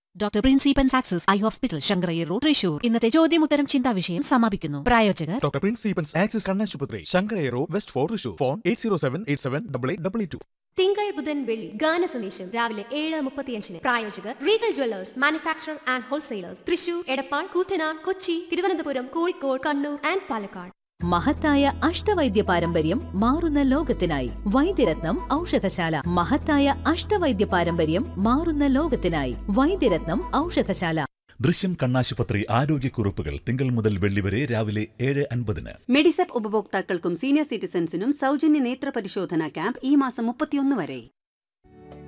Doctor പ്രിൻസിപ്പൻസ് access eye hospital Sankara Iyer road Thrissur. ഇന്നത്തെ ചോദ്യമുത്തരം ചിന്താവിഷയം സമാപിക്കുന്നു. പ്രായോജകർ ഡോക്ടർ പ്രിൻസിപ്പൻസ് ആക്സസ് കണ്ണാശുപത്രി Sankara Iyer road west 4 Thrissur. Phone 8078788822. തിങ്കൾ ബുധൻ വെള്ളി ഗാന സന്ദേശം രാവിലെ 7:35. പ്രായോജകർ Regal Jewellers manufacture and wholesalers Thrissur, Edappal, Koottanad, Kochi, Thiruvananthapuram, Kozhikode, Kannur and Palakkad. മഹത്തായ അഷ്ടവൈദ്യ പാരമ്പര്യം മാറുന്ന ലോകത്തിനായി വൈദ്യരത്നം ഔഷധശാല. മഹത്തായ അഷ്ടവൈദ്യ പാരമ്പര്യം മാറുന്ന ലോകത്തിനായി വൈദ്യരത്നം ഔഷധശാല. ദൃശ്യം കണ്ണാശുപത്രി ആരോഗ്യക്കുറിപ്പുകൾ തിങ്കൾ മുതൽ വെള്ളി വരെ രാവിലെ 7:50. മെഡിസെപ്പ് ഉപഭോക്താക്കൾക്കും സീനിയർ സിറ്റിസൺസിനും സൗജന്യ നേത്ര പരിശോധനാ ക്യാമ്പ് ഈ മാസം 31 വരെ.